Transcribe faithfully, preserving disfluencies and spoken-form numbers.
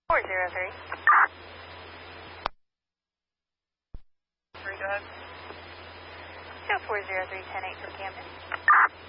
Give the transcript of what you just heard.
four zero three. Three, go ahead. Show four zero three ten eight from Camden.